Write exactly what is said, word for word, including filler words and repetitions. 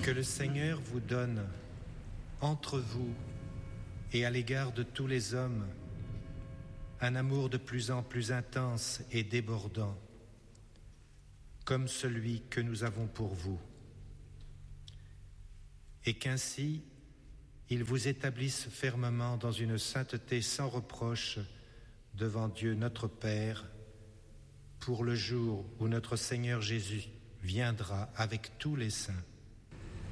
Que le Seigneur vous donne entre vous et à l'égard de tous les hommes un amour de plus en plus intense et débordant, comme celui que nous avons pour vous, et qu'ainsi il vous établisse fermement dans une sainteté sans reproche devant Dieu notre Père, pour le jour où notre Seigneur Jésus viendra avec tous les saints.